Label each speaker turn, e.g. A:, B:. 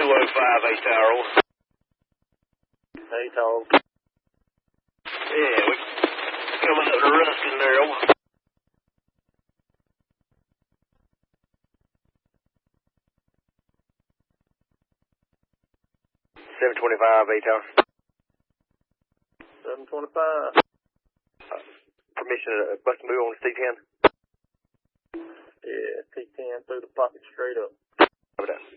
A: 205 A-Tower.
B: A-Tower.
A: Yeah, we coming up to Ruskin there. 725 A-Tower.
B: 725.
A: Permission to bust a move on the T10?
B: Yeah, T10 through the pocket straight up.
A: Over there.